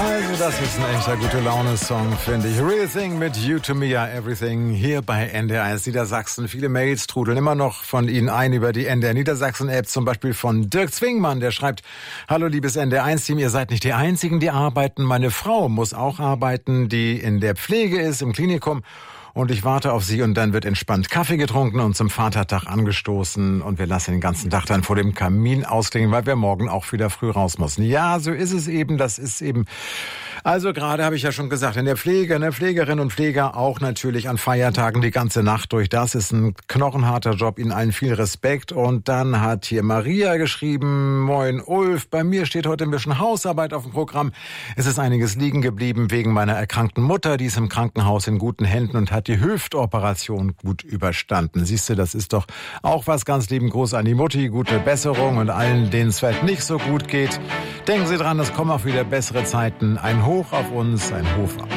Also das ist ein echter Gute-Laune-Song, finde ich. Real Thing mit You to Me Are Everything hier bei NDR1 Niedersachsen. Viele Mails trudeln immer noch von Ihnen ein über die NDR Niedersachsen-App, zum Beispiel von Dirk Zwingmann, der schreibt: Hallo liebes NDR1-Team, ihr seid nicht die Einzigen, die arbeiten. Meine Frau muss auch arbeiten, die in der Pflege ist, im Klinikum. Und ich warte auf Sie und dann wird entspannt Kaffee getrunken und zum Vatertag angestoßen. Und wir lassen den ganzen Tag dann vor dem Kamin ausklingen, weil wir morgen auch wieder früh raus müssen. Ja, so ist es eben. Das ist eben... Also gerade habe ich ja schon gesagt, in der Pflege, ne, Pflegerinnen und Pfleger auch natürlich an Feiertagen die ganze Nacht durch. Das ist ein knochenharter Job. Ihnen allen viel Respekt. Und dann hat hier Maria geschrieben: Moin Ulf, bei mir steht heute ein bisschen Hausarbeit auf dem Programm. Es ist einiges liegen geblieben wegen meiner erkrankten Mutter. Die ist im Krankenhaus in guten Händen und hat die Hüftoperation gut überstanden. Siehst du, das ist doch auch was. Ganz lieben Gruß an die Mutti, gute Besserung und allen, denen es vielleicht nicht so gut geht. Denken Sie dran, es kommen auch wieder bessere Zeiten. Ein Hoch auf uns, ein Hoch